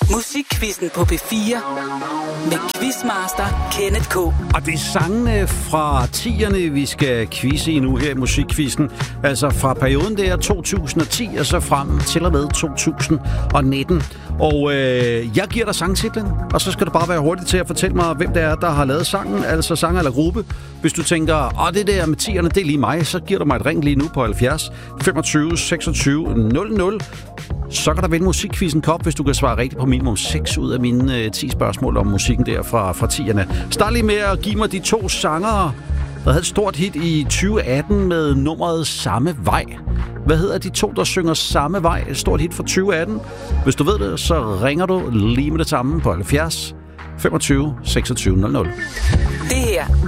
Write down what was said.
Musikquizzen på P4 med Quizmaster Kenneth K. Og det er sangene fra 10'erne, vi skal quizze i nu her i Musikquizzen. Altså fra perioden der 2010 og så frem til og med 2019. Og jeg giver dig sangtitlen, og så skal du bare være hurtig til at fortælle mig, hvem det er, der har lavet sangen, altså sanger eller gruppe. Hvis du tænker, det der med 10'erne, det er lige mig, så giver du mig et ring lige nu på 70 25 26 00. Så kan der vinde Musikquizzen Cup, hvis du kan svare rigtigt på minimum 6 ud af mine 10 spørgsmål om musikken der fra 10'erne. Start lige med at give mig de 2 sangere, der havde et stort hit i 2018 med nummeret Samme Vej. Hvad hedder de 2, der synger Samme Vej? Et stort hit fra 2018. Hvis du ved det, så ringer du lige med det samme på 70 25 26 00. Det her